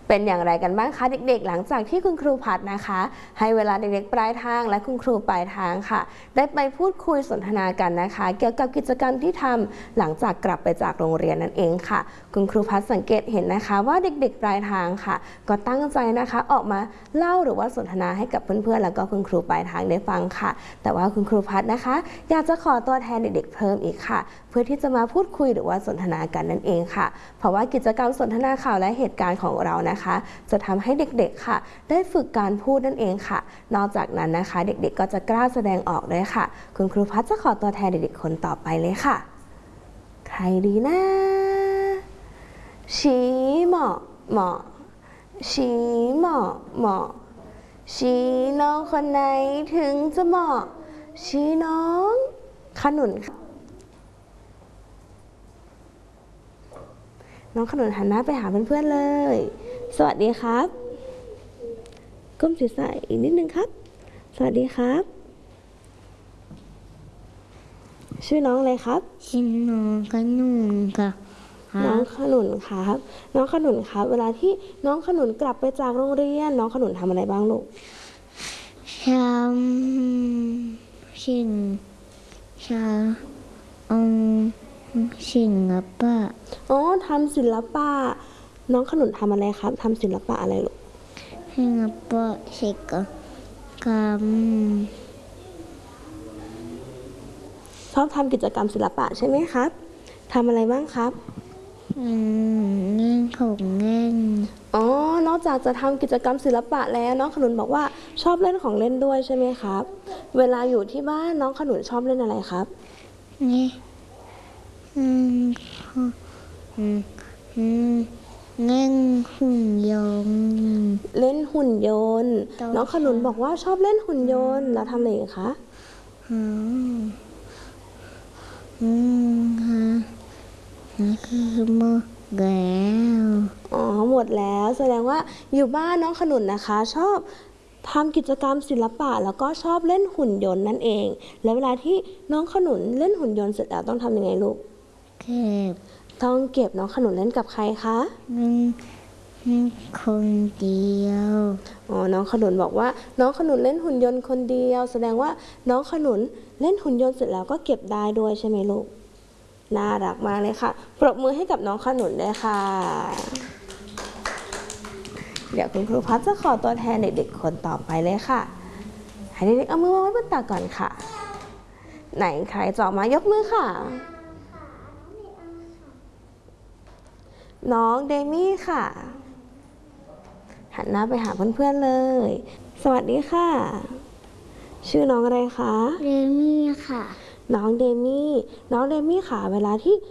เป็นอย่างไรกันบ้างคะเด็กๆหลังจากที่คุณครูพัดนะคะให้เวลาเด็กๆปลายทางและคุณครูปลายทางค่ะได้ไปพูดคุยสนทนากันนะคะเกี่ยวกับกิจกรรมที่ทำหลังจากกลับไปจากโรงเรียนนั่นเองค่ะคุณครูพัดสังเกตเห็นนะคะว่าเด็กๆปลายทางค่ะก็ตั้งใจนะคะออกมาเล่าหรือว่าสนทนาให้กับเพื่อนๆแล้วก็คุณครูปลายทางได้ฟังค่ะแต่ว่าคุณครูพัดนะคะอยากจะขอตัวแทนเด็กๆเพิ่มอีกค่ะเพื่อที่จะมาพูดคุยหรือว่าสนทนากันนั่นเองค่ะเพราะว่ากิจกรรมสนทนาข่าวและเหตุการณ์ของเรานะคะจะทำให้เด็กๆค่ะได้ฝึกการพูดนั่นเองค่ะนอกจากนั้นนะคะเด็กๆก็จะกล้าแสดงออกด้วยค่ะคุณครูพัดจะขอตัวแทนเด็กๆคนต่อไปเลยค่ะใครดีนะชี้เหมาะเหมาะชี้เหมาะเหมาะชี้น้องคนไหนถึงจะเหมาะชี้น้องขนุนน้องขนุนหันหน้าไปหาเพื่อนๆเลยสวัสดีครับก้มศีรษะอีกนิดนึงครับสวัสดีครับชื่อน้องอะไรครับชื่อน้องขนุนค่ะน้องขนุนครับน้องขนุนครับเวลาที่น้องขนุนกลับไปจากโรงเรียนน้องขนุนทำอะไรบ้างลูกทำสิ่งศิลปะอ๋อทำศิลปะน้องขนุนทำอะไรครับทำศิลปะอะไรลูกศิลปะศิลปกรรมชอบทำกิจกรรมศิลปะใช่ไหมครับทำอะไรบ้างครับเล่นของเล่นอ๋อนอกจากจะทำกิจกรรมศิลปะแล้วน้องขนุนบอกว่าชอบเล่นของเล่นด้วยใช่ไหมครับเวลาอยู่ที่บ้านน้องขนุนชอบเล่นอะไรครับนี่เล่นหุ่นยนต์เล่นหุ่นยนต์น้องขนุนบอกว่าชอบเล่นหุ่นยนต์แล้วทำอะไรอีกคะนี่คือหมดแล้วอ๋อหมดแล้วแสดงว่าอยู่บ้านน้องขนุนนะคะชอบทำกิจกรรมศิลปะแล้วก็ชอบเล่นหุ่นยนต์นั่นเองแล้วเวลาที่น้องขนุนเล่นหุ่นยนต์เสร็จแล้วต้องทำยังไงลูกต้องเก็บน้องขนุนเล่นกับใครคะคนเดียวอ๋อน้องขนุนบอกว่าน้องขนุนเล่นหุ่นยนต์คนเดียวแสดงว่าน้องขนุนเล่นหุ่นยนต์เสร็จแล้วก็เก็บได้ด้วยใช่ไหมลูกน่ารักมากเลยค่ะปรบมือให้กับน้องขนุนด้วยค่ะเดี๋ยวคุณครูพัดจะขอตัวแทนเด็กๆคนต่อไปเลยค่ะให้เด็กๆเอามือวางไว้บนตักก่อนค่ะไหนใครจะออกมายกมือค่ะน้องเดมี่ค่ะหันหน้าไปหาเพื่อนๆเลยสวัสดีค่ะชื่อน้องอะไรคะเดมี่ค่ะน้องเดมี่ค่ะเวลาที่